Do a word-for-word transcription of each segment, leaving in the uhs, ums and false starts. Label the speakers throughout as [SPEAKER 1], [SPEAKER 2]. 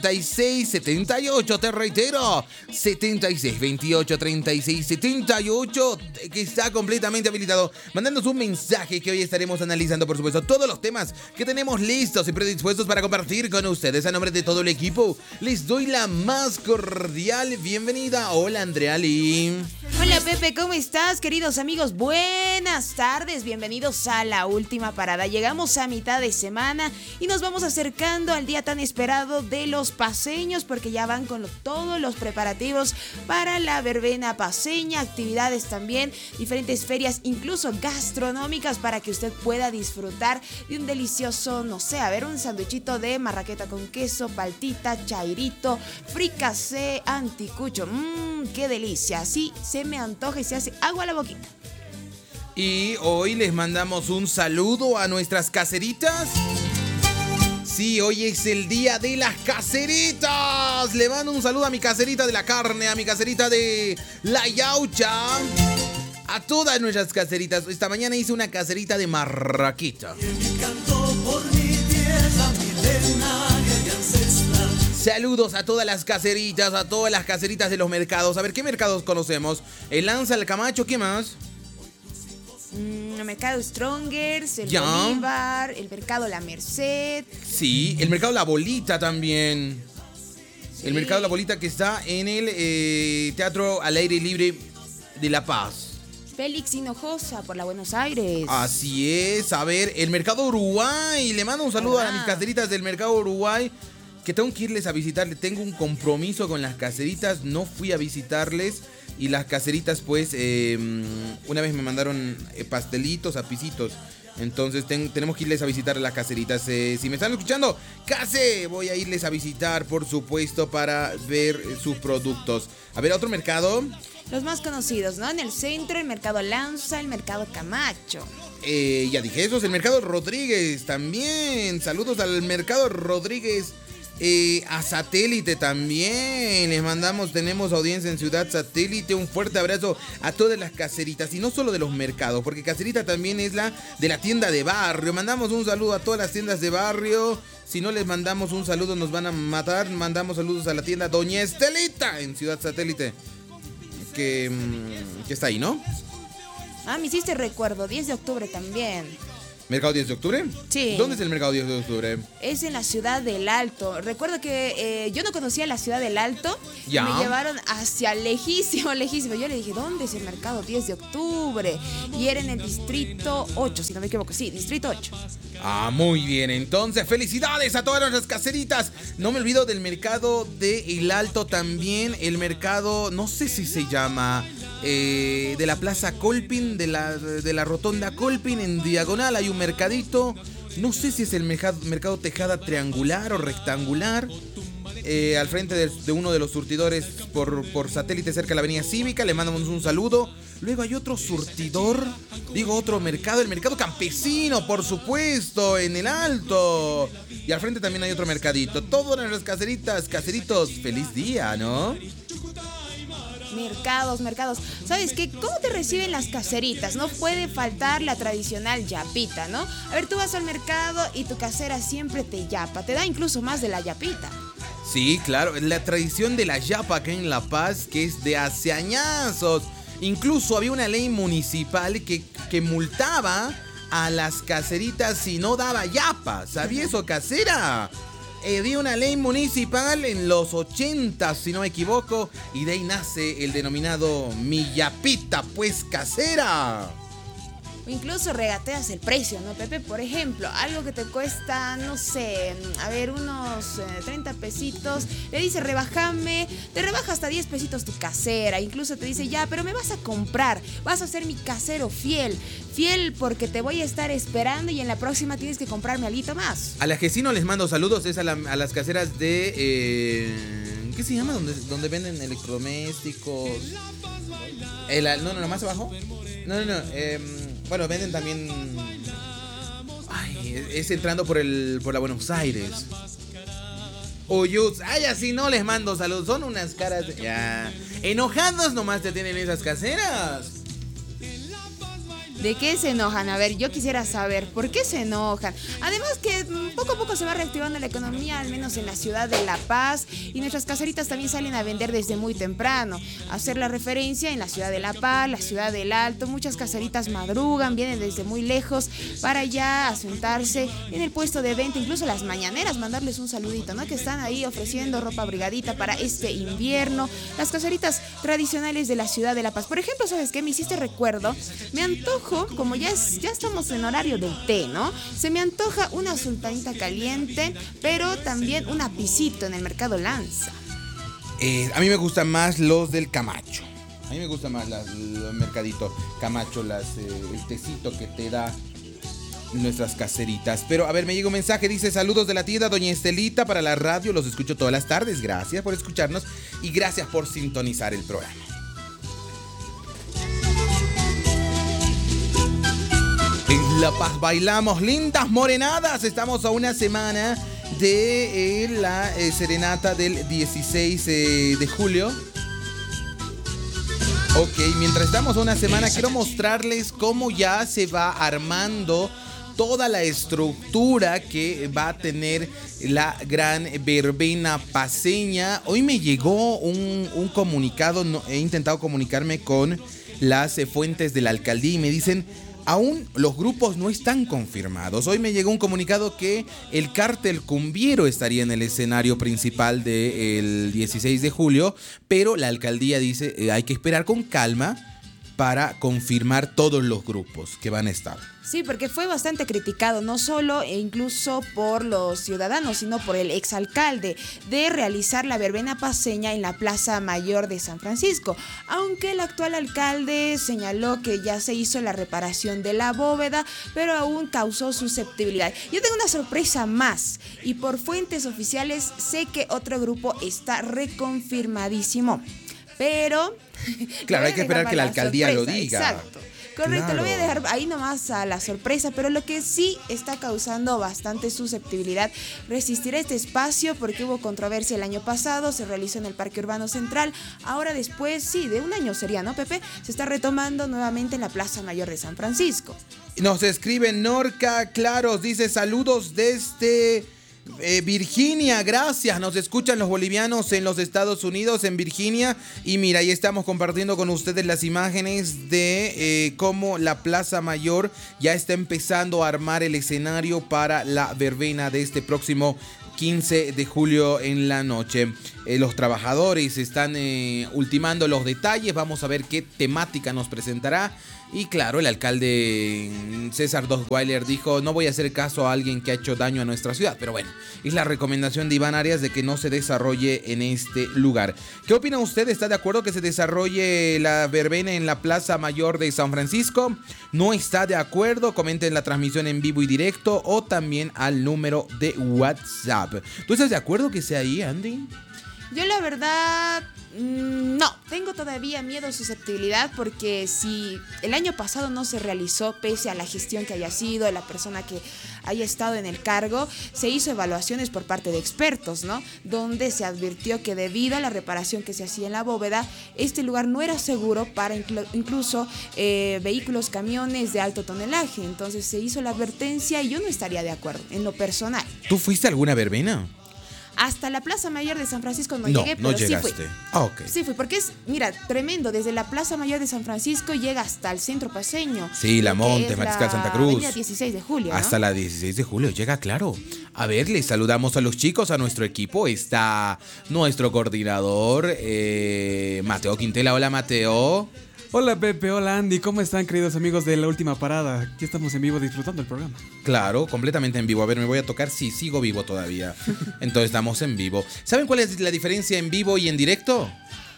[SPEAKER 1] setenta y seis setenta y ocho, te reitero, setenta y seis veintiocho treinta y seis setenta y ocho, que está completamente habilitado. Mandándonos un mensaje que hoy estaremos analizando, por supuesto, todos los temas que tenemos listos y predispuestos para compartir con ustedes. A nombre de todo el equipo, les doy la más cordial bienvenida. Hola, Andrea Lee.
[SPEAKER 2] Hola, Pepe, ¿cómo estás, queridos amigos? Buenas tardes, bienvenidos a la última parada. Llegamos a mitad de semana y nos vamos acercando al día tan esperado de los paceños, porque ya van con lo, todos los preparativos para la verbena paceña, actividades también, diferentes ferias, incluso gastronómicas, para que usted pueda disfrutar de un delicioso, no sé, a ver, un sanduichito de marraqueta con queso, paltita, chairito, fricasé, anticucho. Mmm, qué delicia, así se me antoja y se hace agua a la boquita.
[SPEAKER 1] Y hoy les mandamos un saludo a nuestras caseritas. Sí, hoy es el día de las caseritas. Le mando un saludo a mi caserita de la carne, a mi caserita de la yaucha, a todas nuestras caseritas. Esta mañana hice una caserita de marraquita. Saludos a todas las caseritas, a todas las caseritas de los mercados. A ver, ¿qué mercados conocemos? El Lanza, el Camacho, ¿qué más?
[SPEAKER 2] Mm, el mercado Strongers, el
[SPEAKER 1] ya.
[SPEAKER 2] Bolívar, el mercado La Merced.
[SPEAKER 1] Sí, el mercado La Bolita también. Sí. El mercado La Bolita que está en el eh, Teatro al Aire Libre de La Paz.
[SPEAKER 2] Félix Hinojosa por la Buenos Aires.
[SPEAKER 1] Así es. A ver, el mercado Uruguay. Le mando un saludo ah. a mis caseritas del mercado Uruguay, que tengo que irles a visitarles. Tengo un compromiso con las caseritas. No fui a visitarles. Y las caseritas, pues, eh, una vez me mandaron pastelitos, apisitos. Entonces ten, tenemos que irles a visitar a las caseritas. Eh, si me están escuchando, case, voy a irles a visitar, por supuesto, para ver sus productos. A ver, otro mercado.
[SPEAKER 2] Los más conocidos, ¿no? En el centro, el mercado Lanza, el mercado Camacho.
[SPEAKER 1] Eh, ya dije eso, el mercado Rodríguez también. Saludos al mercado Rodríguez. Eh, a Satélite también les mandamos, tenemos audiencia en Ciudad Satélite. Un fuerte abrazo a todas las caseritas, y no solo de los mercados, porque caserita también es la de la tienda de barrio. Mandamos un saludo a todas las tiendas de barrio. Si no les mandamos un saludo nos van a matar. Mandamos saludos a la tienda Doña Estelita en Ciudad Satélite, que, que está ahí, ¿no?
[SPEAKER 2] Ah, me hiciste recuerdo, diez de octubre también.
[SPEAKER 1] ¿Mercado diez de octubre?
[SPEAKER 2] Sí.
[SPEAKER 1] ¿Dónde es el mercado diez de octubre?
[SPEAKER 2] Es en la Ciudad del Alto. Recuerdo que eh, yo no conocía la Ciudad del Alto.
[SPEAKER 1] Ya.
[SPEAKER 2] Me llevaron hacia lejísimo, lejísimo. Yo le dije, ¿dónde es el mercado diez de octubre? Y era en el distrito ocho, si no me equivoco. Sí, distrito ocho.
[SPEAKER 1] Ah, muy bien. Entonces, felicidades a todas nuestras caseritas. No me olvido del mercado de El Alto también. El mercado, no sé si se llama... Eh, de la Plaza Colpin, de la, de la Rotonda Colpin, en diagonal hay un mercadito. No sé si es el mercado, mercado Tejada triangular o rectangular. Eh, al frente de, de uno de los surtidores por, por Satélite, cerca de la avenida Cívica. Le mandamos un saludo. Luego hay otro surtidor, digo otro mercado, el mercado campesino, por supuesto, en El Alto. Y al frente también hay otro mercadito. Todas las caseritas, caseritos, feliz día, ¿no?
[SPEAKER 2] Mercados, mercados. ¿Sabes qué? ¿Cómo te reciben las caseritas? No puede faltar la tradicional yapita, ¿no? A ver, tú vas al mercado y tu casera siempre te yapa. Te da incluso más de la yapita.
[SPEAKER 1] Sí, claro. La tradición de la yapa acá en La Paz, que es de hace añazos. Incluso había una ley municipal que, que multaba a las caseritas si no daba yapa. ¿Sabía eso, casera? Eh, había una ley municipal en los ochenta, si no me equivoco, y de ahí nace el denominado Mi Yapita, pues, casera.
[SPEAKER 2] O incluso regateas el precio, ¿no, Pepe? Por ejemplo, algo que te cuesta, no sé, a ver, unos eh, treinta pesitos, le dice, rebájame, te rebaja hasta diez pesitos tu casera, incluso te dice, ya, pero me vas a comprar, vas a ser mi casero fiel, fiel porque te voy a estar esperando y en la próxima tienes que comprarme algo más.
[SPEAKER 1] A las que sí no les mando saludos es a, la, a las caseras de... Eh, ¿qué se llama? ¿Donde, donde venden electrodomésticos? El, no, no, no, más abajo. No, no, no, eh... Bueno, venden también... Ay, es entrando por el por la Buenos Aires. Uyus. Ay, así no les mando saludos. Son unas caras... Ya. Enojados nomás te tienen esas caseras.
[SPEAKER 2] ¿De qué se enojan? A ver, yo quisiera saber, ¿por qué se enojan? Además que poco a poco se va reactivando la economía, al menos en la ciudad de La Paz, y nuestras caseritas también salen a vender desde muy temprano. Hacer la referencia en la ciudad de La Paz, la ciudad del Alto, muchas caseritas madrugan, vienen desde muy lejos para ya asentarse en el puesto de venta, incluso las mañaneras, mandarles un saludito, ¿no? Que están ahí ofreciendo ropa abrigadita para este invierno. Las caseritas tradicionales de la ciudad de La Paz. Por ejemplo, ¿sabes qué? Me hiciste recuerdo, me antojo, como ya, es, ya estamos en horario del té, ¿no? Se me antoja una sultanita caliente, pero también una pisito en el mercado Lanza.
[SPEAKER 1] Eh, a mí me gustan más los del Camacho. A mí me gusta más las, el mercadito Camacho, las, eh, el tecito que te da nuestras caseritas. Pero a ver, me llega un mensaje, dice: saludos de la tienda Doña Estelita para la radio, los escucho todas las tardes. Gracias por escucharnos y gracias por sintonizar el programa. En La Paz bailamos lindas morenadas. Estamos a una semana de eh, la eh, serenata del dieciséis eh, de julio. Ok, mientras estamos a una semana, quiero mostrarles cómo ya se va armando toda la estructura que va a tener la gran verbena paceña. Hoy me llegó un, un comunicado, no, he intentado comunicarme con las eh, fuentes de la alcaldía y me dicen: aún los grupos no están confirmados. Hoy me llegó un comunicado que el Cártel Cumbiero estaría en el escenario principal del dieciséis de julio, pero la alcaldía dice eh, hay que esperar con calma para confirmar todos los grupos que van a estar.
[SPEAKER 2] Sí, porque fue bastante criticado, no solo e incluso por los ciudadanos, sino por el exalcalde, de realizar la verbena paceña en la Plaza Mayor de San Francisco. Aunque el actual alcalde señaló que ya se hizo la reparación de la bóveda, pero aún causó susceptibilidad. Yo tengo una sorpresa más, y por fuentes oficiales sé que otro grupo está reconfirmadísimo. Pero
[SPEAKER 1] claro, hay que esperar que la alcaldía
[SPEAKER 2] sorpresa,
[SPEAKER 1] lo diga.
[SPEAKER 2] Exacto. Correcto,
[SPEAKER 1] Claro.
[SPEAKER 2] Lo voy a dejar ahí nomás a la sorpresa, pero lo que sí está causando bastante susceptibilidad, resistir este espacio, porque hubo controversia el año pasado, se realizó en el Parque Urbano Central, ahora después, sí, de un año sería, ¿no, Pepe? Se está retomando nuevamente en la Plaza Mayor de San Francisco.
[SPEAKER 1] Nos escribe Norca Claros, dice: saludos desde eh, Virginia, gracias. Nos escuchan los bolivianos en los Estados Unidos, en Virginia. Y mira, ahí estamos compartiendo con ustedes las imágenes de eh, cómo la Plaza Mayor ya está empezando a armar el escenario para la verbena de este próximo quince de julio en la noche. Eh, los trabajadores están eh, ultimando los detalles. Vamos a ver qué temática nos presentará. Y claro, el alcalde César Dosweiler dijo: no voy a hacer caso a alguien que ha hecho daño a nuestra ciudad. Pero bueno, es la recomendación de Iván Arias de que no se desarrolle en este lugar. ¿Qué opina usted? ¿Está de acuerdo que se desarrolle la verbena en la Plaza Mayor de San Francisco? ¿No está de acuerdo? Comenten la transmisión en vivo y directo o también al número de WhatsApp. ¿Tú estás de acuerdo que sea ahí, Andy?
[SPEAKER 2] Yo la verdad, mmm, no, tengo todavía miedo, susceptibilidad, porque si el año pasado no se realizó, pese a la gestión que haya sido, la persona que haya estado en el cargo, se hizo evaluaciones por parte de expertos, ¿no? Donde se advirtió que debido a la reparación que se hacía en la bóveda, este lugar no era seguro para inclu- incluso eh, vehículos, camiones de alto tonelaje. Entonces se hizo la advertencia y yo no estaría de acuerdo, en lo personal.
[SPEAKER 1] ¿Tú fuiste a alguna verbena?
[SPEAKER 2] Hasta la Plaza Mayor de San Francisco no,
[SPEAKER 1] no
[SPEAKER 2] llegué, pero
[SPEAKER 1] no llegaste.
[SPEAKER 2] sí fui.
[SPEAKER 1] Ah, ok.
[SPEAKER 2] Sí fui, porque es, mira, tremendo. Desde la Plaza Mayor de San Francisco llega hasta el centro paceño.
[SPEAKER 1] Sí, La Monte, Mariscal Santa Cruz.
[SPEAKER 2] Avenida dieciséis de julio, ¿no?
[SPEAKER 1] Hasta la dieciséis de julio, llega, claro. A ver, les saludamos a los chicos, a nuestro equipo. Está nuestro coordinador, eh, Mateo Quintela. Hola, Mateo.
[SPEAKER 3] Hola Pepe, hola Andy, ¿cómo están, queridos amigos de La Última Parada? Aquí estamos en vivo disfrutando el programa.
[SPEAKER 1] Claro, completamente en vivo. A ver, me voy a tocar. Sí, sigo vivo todavía. Entonces estamos en vivo. ¿Saben cuál es la diferencia en vivo y en directo?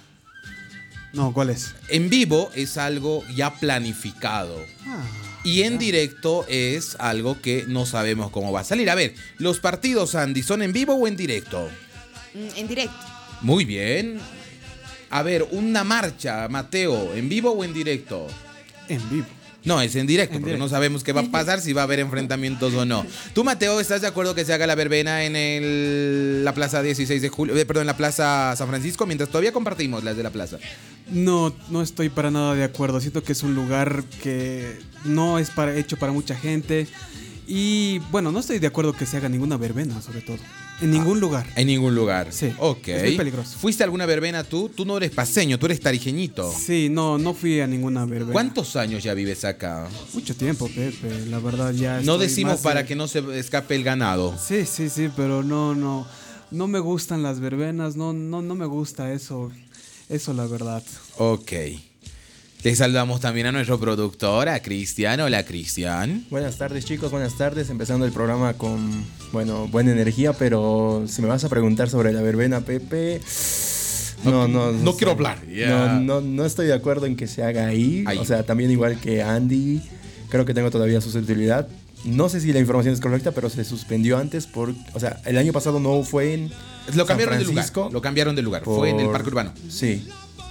[SPEAKER 3] No, ¿cuál es?
[SPEAKER 1] En vivo es algo ya planificado.
[SPEAKER 3] Ah,
[SPEAKER 1] Y en
[SPEAKER 3] ya.
[SPEAKER 1] directo es algo que no sabemos cómo va a salir. A ver, ¿los partidos, Andy, son en vivo o en directo?
[SPEAKER 2] Mm, En directo.
[SPEAKER 1] Muy bien. A ver, una marcha, Mateo, ¿en vivo o en directo?
[SPEAKER 3] En vivo.
[SPEAKER 1] No, es en directo,
[SPEAKER 3] En
[SPEAKER 1] porque
[SPEAKER 3] directo.
[SPEAKER 1] no sabemos qué va a pasar, si va a haber enfrentamientos o no. Tú, Mateo, ¿estás de acuerdo que se haga la verbena en el, la plaza dieciséis de julio, eh, perdón, en la plaza San Francisco, mientras todavía compartimos las de la plaza?
[SPEAKER 3] No, no estoy para nada de acuerdo. Siento que es un lugar que no es para, hecho para mucha gente. Y bueno, no estoy de acuerdo que se haga ninguna verbena, sobre todo. En ningún lugar.
[SPEAKER 1] En ningún lugar.
[SPEAKER 3] Sí,
[SPEAKER 1] Ok.
[SPEAKER 3] es muy peligroso.
[SPEAKER 1] ¿Fuiste a alguna verbena tú? Tú no eres paseño, tú eres tarijeñito.
[SPEAKER 3] Sí, no, no fui a ninguna verbena.
[SPEAKER 1] ¿Cuántos años ya vives acá?
[SPEAKER 3] Mucho tiempo, Pepe. La verdad ya.
[SPEAKER 1] No
[SPEAKER 3] estoy
[SPEAKER 1] decimos
[SPEAKER 3] más
[SPEAKER 1] para
[SPEAKER 3] de-
[SPEAKER 1] que no se escape el ganado.
[SPEAKER 3] Sí, sí, sí, pero no, no. No me gustan las verbenas. No, no, no me gusta eso. Eso, la verdad.
[SPEAKER 1] Ok. Le saludamos también a nuestro productor, a Cristian. Hola, Cristian.
[SPEAKER 4] Buenas tardes, chicos, buenas tardes. Empezando el programa con, bueno, buena energía, pero si me vas a preguntar sobre la verbena, Pepe, no, no,
[SPEAKER 1] no
[SPEAKER 4] sé.
[SPEAKER 1] quiero hablar, ya.
[SPEAKER 4] No, no, no estoy de acuerdo en que se haga ahí.
[SPEAKER 1] Ahí.
[SPEAKER 4] O sea, también igual que Andy, creo que tengo todavía susceptibilidad. No sé si la información es correcta, pero se suspendió antes por, o sea, el año pasado no fue en
[SPEAKER 1] Lo cambiaron
[SPEAKER 4] San
[SPEAKER 1] de lugar.
[SPEAKER 4] Francisco
[SPEAKER 1] Lo cambiaron de lugar. Fue en el
[SPEAKER 4] por-
[SPEAKER 1] Parque Urbano.
[SPEAKER 4] Sí.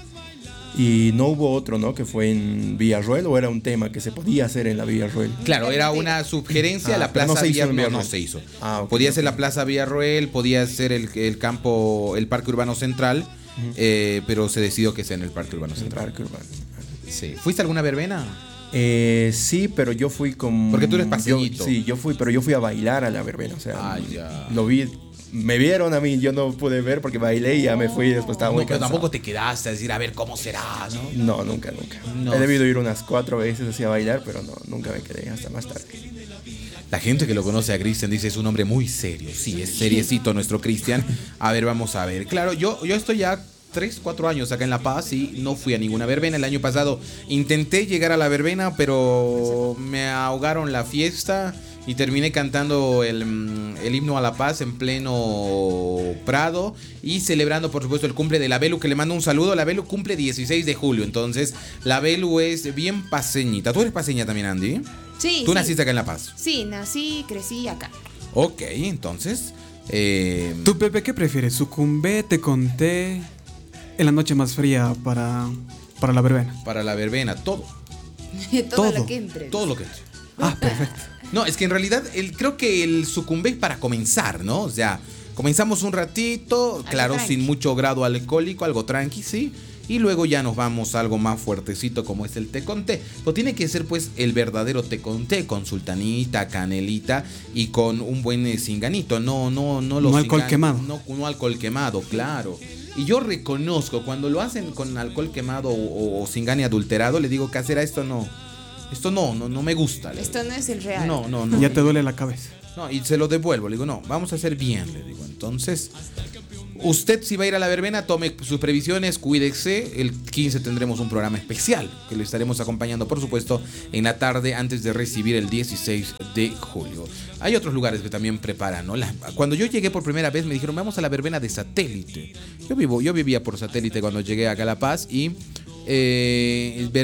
[SPEAKER 4] Y no hubo otro, ¿no? Que fue en Villarroel, o era un tema que se podía hacer en la Villarroel.
[SPEAKER 1] Claro, era una sugerencia.
[SPEAKER 4] Ah,
[SPEAKER 1] la
[SPEAKER 4] pero no
[SPEAKER 1] Plaza
[SPEAKER 4] se hizo en
[SPEAKER 1] Villarroel no,
[SPEAKER 4] Villarroel.
[SPEAKER 1] no se hizo.
[SPEAKER 4] Ah, ok,
[SPEAKER 1] podía
[SPEAKER 4] ok.
[SPEAKER 1] ser la Plaza Villarroel, podía ser el, el campo, el Parque Urbano Central, eh, pero se decidió que sea en el Parque Urbano
[SPEAKER 4] El
[SPEAKER 1] Central.
[SPEAKER 4] Parque Urbano.
[SPEAKER 1] Sí. ¿Fuiste a alguna verbena?
[SPEAKER 4] Eh, sí, pero yo fui con...
[SPEAKER 1] Porque tú eres
[SPEAKER 4] yo-
[SPEAKER 1] paseñito.
[SPEAKER 4] Sí, yo fui, pero yo fui a bailar a la verbena, o sea,
[SPEAKER 1] Ah, ya.
[SPEAKER 4] lo vi, me vieron a mí, yo no pude ver porque bailé y ya me fui y después estaba
[SPEAKER 1] No,
[SPEAKER 4] muy
[SPEAKER 1] pero
[SPEAKER 4] cansado.
[SPEAKER 1] tampoco te quedaste a decir, a ver cómo será, ¿no?
[SPEAKER 4] No, nunca, nunca.
[SPEAKER 1] No.
[SPEAKER 4] He debido ir unas cuatro veces así a bailar, pero no, nunca me quedé hasta más tarde.
[SPEAKER 1] La gente que lo conoce a Cristian dice es un hombre muy serio. Sí, es seriecito nuestro Cristian. A ver, vamos a ver. Claro, yo, yo estoy ya tres, cuatro años acá en La Paz y no fui a ninguna verbena. El año pasado intenté llegar a la verbena, pero me ahogaron la fiesta y terminé cantando el, mm, el himno a La Paz en pleno Prado y celebrando, por supuesto, el cumple de la Belu, que le mando un saludo. La Belu cumple dieciséis de julio, entonces la Belu es bien paseñita. ¿Tú eres paseña también, Andy?
[SPEAKER 2] Sí.
[SPEAKER 1] Tú
[SPEAKER 2] sí.
[SPEAKER 1] naciste acá en La Paz.
[SPEAKER 2] Sí, nací, crecí acá.
[SPEAKER 1] Ok, entonces. Eh,
[SPEAKER 3] ¿Tú, Pepe, qué prefieres? ¿Sucumbé, te conté en la noche más fría para, para la verbena?
[SPEAKER 1] para la verbena, todo.
[SPEAKER 2] todo,
[SPEAKER 3] Todo,
[SPEAKER 2] lo que entre.
[SPEAKER 1] Todo lo que.
[SPEAKER 3] Ah, perfecto.
[SPEAKER 1] No, es que en realidad el, creo que el sucumbé es para comenzar, ¿no? O sea, comenzamos un ratito, claro,
[SPEAKER 2] tranqui.
[SPEAKER 1] sin mucho grado alcohólico, algo tranqui, sí. Y luego ya nos vamos a algo más fuertecito como es el té con té. Pero tiene que ser pues el verdadero té con té, con sultanita, canelita y con un buen eh, cinganito. No, no, no los
[SPEAKER 3] No alcohol
[SPEAKER 1] cingan-
[SPEAKER 3] quemado.
[SPEAKER 1] No, no alcohol quemado, claro. Y yo reconozco, cuando lo hacen con alcohol quemado o, o cingani adulterado, le digo, casera, esto no. Esto no, no, no me gusta. le
[SPEAKER 2] Esto
[SPEAKER 1] digo.
[SPEAKER 2] no es el real.
[SPEAKER 1] No, no, no.
[SPEAKER 3] Ya te duele la cabeza.
[SPEAKER 1] No, y se lo devuelvo. Le digo, no, vamos a hacer bien, le digo. Entonces, usted si va a ir a la verbena, tome sus previsiones, cuídese. El quince tendremos un programa especial que lo estaremos acompañando, por supuesto, en la tarde antes de recibir el dieciséis de julio. Hay otros lugares que también preparan, ¿no? La- cuando yo llegué por primera vez me dijeron, vamos a la verbena de Satélite. Yo vivo, yo vivía por Satélite cuando llegué acá a La Paz y... Eh,